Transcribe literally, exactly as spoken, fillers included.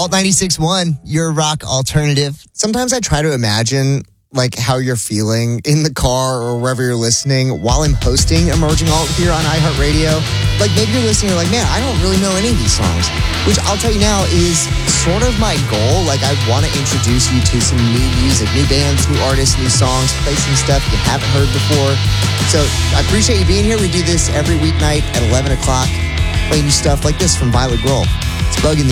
Alt ninety-six point one, your rock alternative. Sometimes I try to imagine like how you're feeling in the car or wherever you're listening while I'm hosting Emerging Alt here on iHeartRadio. Like maybe you're listening, you're like, man, I don't really know any of these songs, which I'll tell you now is sort of my goal. Like I want to introduce you to some new music, new bands, new artists, new songs, play some stuff you haven't heard before. So I appreciate you being here. We do this every weeknight at eleven o'clock, play new stuff like this from Violet Grohl. It's Bug in the